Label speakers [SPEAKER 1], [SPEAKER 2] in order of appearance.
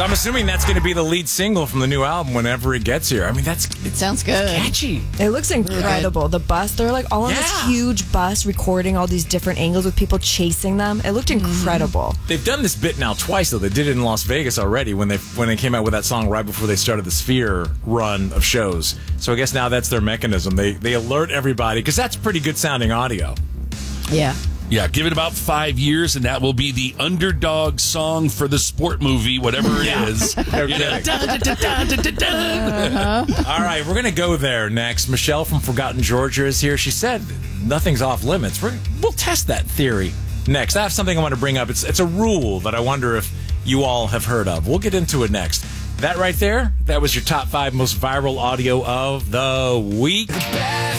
[SPEAKER 1] So I'm assuming that's going to be the lead single from the new album whenever it gets here. I mean, it
[SPEAKER 2] sounds good.
[SPEAKER 1] Catchy.
[SPEAKER 3] It looks incredible. The bus, they're like all on this huge bus recording all these different angles with people chasing them. It looked incredible.
[SPEAKER 1] They've done this bit now twice, though. They did it in Las Vegas already when they came out with that song right before they started the Sphere run of shows. So I guess now that's their mechanism. They alert everybody, because that's pretty good sounding audio.
[SPEAKER 2] Yeah.
[SPEAKER 4] Yeah, give it about 5 years, and that will be the underdog song for the sport movie, whatever it is.
[SPEAKER 1] All right, we're going to go there next. Michelle from Forgotten Georgia is here. She said nothing's off limits. We'll test that theory next. I have something I want to bring up. It's a rule that I wonder if you all have heard of. We'll get into it next. That right there, that was your top 5 most viral audio of the week.